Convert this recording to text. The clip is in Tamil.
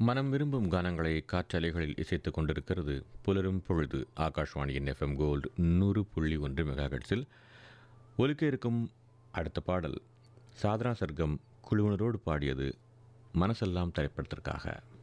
மனம் விரும்பும் கானங்களை காற்றலைகளில் இசைத்துக் கொண்டிருக்கிறது புலரும் பொழுது. ஆகாஷ்வாணியின் FM கோல்டு 100.1 மெகாஹெர்ட்ஸில் ஒலிக்க இருக்கும் அடுத்த பாடல் சாதனா சர்க்கம் குழுவினரோடு பாடியது மனசெல்லாம் திரைப்படத்திற்காக.